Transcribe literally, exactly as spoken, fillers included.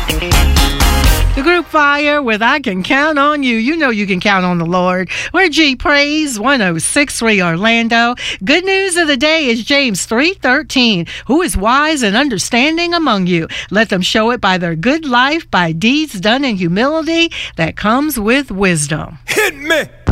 The group Fire with I Can Count on You. You know you can count on the Lord. We're G Praise one oh six point three Orlando. Good news of the day is James three thirteen. Who is wise and understanding among you? Let them show it by their good life, by deeds done in humility that comes with wisdom. Hit me!